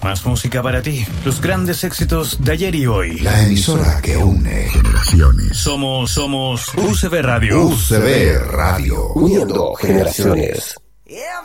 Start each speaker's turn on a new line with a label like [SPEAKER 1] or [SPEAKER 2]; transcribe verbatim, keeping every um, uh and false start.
[SPEAKER 1] más música para ti. Los grandes éxitos de ayer y hoy.
[SPEAKER 2] La emisora que une generaciones.
[SPEAKER 1] Somos, somos U C B Radio.
[SPEAKER 2] U C B Radio.
[SPEAKER 3] Uniendo generaciones.